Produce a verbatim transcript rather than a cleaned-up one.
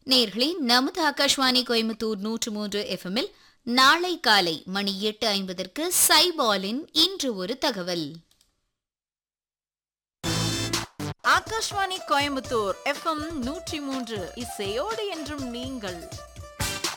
நேர்களே, நமது ஆகாஷ்வாணி கோயம்புத்தூர் நூற்று மூன்று எஃப்எம்மில் நாளை காலை மணி எட்டு ஐம்பதற்கு சைபாலின் இன்று ஒரு தகவல். ஆகாஷ்வாணி கோயம்புத்தூர் எஃப்எம் நூற்றி மூன்று இசையோடு என்றும் நீங்கள்.